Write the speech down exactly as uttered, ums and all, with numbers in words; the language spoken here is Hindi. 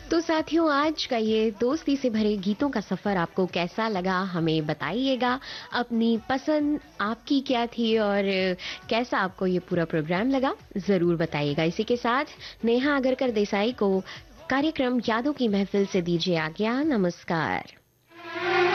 तो साथियों, आज का ये दोस्ती से भरे गीतों का सफर आपको कैसा लगा हमें बताइएगा। अपनी पसंद आपकी क्या थी और कैसा आपको ये पूरा प्रोग्राम लगा जरूर बताइएगा। इसी के साथ नेहा अगरकर देसाई को कार्यक्रम यादों की महफिल से दीजिए आज्ञा। नमस्कार।